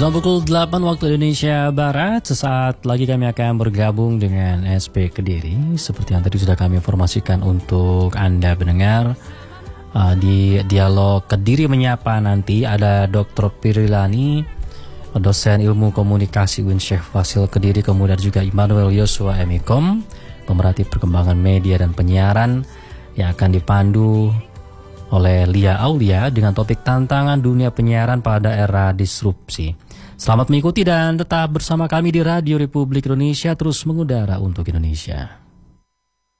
Menjelang pukul 8 waktu Indonesia Barat, sesaat lagi kami akan bergabung dengan SP Kediri. Seperti yang tadi sudah kami informasikan untuk Anda pendengar, di dialog Kediri Menyapa nanti ada Dr. Pirilani, dosen ilmu komunikasi UIN Syekh Fasil Kediri, kemudian juga Immanuel Yosua Emikom, pemerhati perkembangan media dan penyiaran, yang akan dipandu oleh Lia Aulia dengan topik tantangan dunia penyiaran pada era disrupsi. Selamat mengikuti dan tetap bersama kami di Radio Republik Indonesia, terus mengudara untuk Indonesia.